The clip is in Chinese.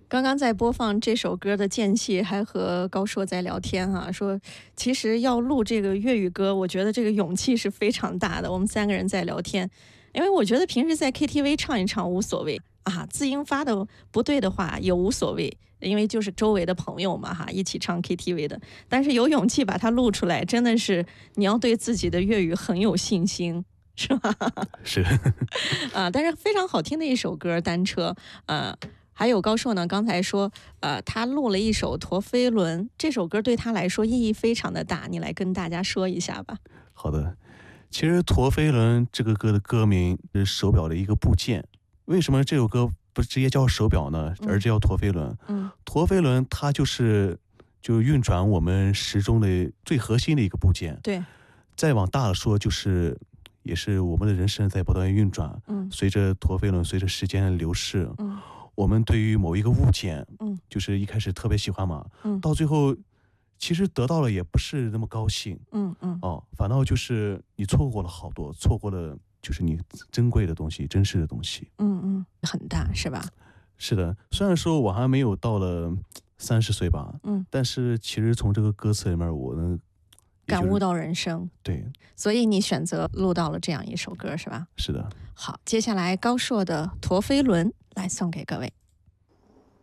刚刚在播放这首歌的间隙，还和高硕在聊天哈、说其实要录这个粤语歌，我觉得这个勇气是非常大的。我们三个人在聊天，因为我觉得平时在 KTV 唱一唱无所谓啊，字音发的不对的话也无所谓，因为就是周围的朋友嘛哈，一起唱 KTV 的。但是有勇气把它录出来，真的是你要对自己的粤语很有信心。是吧？ 是啊，但是非常好听的一首歌《单车》还有高硕呢，刚才说，他录了一首《陀飞轮》，这首歌对他来说意义非常的大，你来跟大家说一下吧。 好的。其实陀飞轮这个歌的歌名是手表的一个部件，为什么这首歌不直接叫手表呢，而叫陀飞轮？陀飞轮它就是运转我们时钟的最核心的一个部件。 对， 再往大了说，也是我们的人生在不断运转。随着陀飞轮，随着时间的流逝，我们对于某一个物件，就是一开始特别喜欢嘛，到最后其实得到了也不是那么高兴。反倒就是你错过了好多，错过了就是你珍贵的东西，珍视的东西。 很大是吧？ 是的，虽然说我还没有到了30岁吧，但是其实从这个歌词里面，我能感悟到人生。 对， 所以你选择录到了这样一首歌是吧？ 是的。 好，接下来高硕的《陀飞轮》来送给各位。